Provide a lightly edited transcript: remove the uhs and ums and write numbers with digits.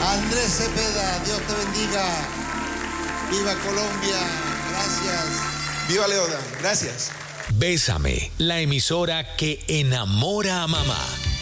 Andrés Cepeda, Dios te bendiga. Viva Colombia, gracias. Viva Leona, gracias. Bésame, la emisora que enamora a mamá.